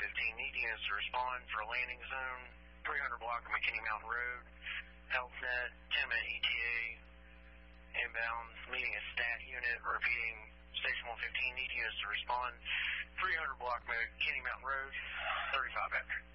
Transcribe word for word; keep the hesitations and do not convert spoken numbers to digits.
fifteen, need units to respond for a landing zone, three hundred block of McKinney Mountain Road, HealthNet, ten minute E T A, inbound, meeting a stat unit, repeating, Station one fifteen, need units to respond, three hundred block McKinney Mountain Road, thirty-five after.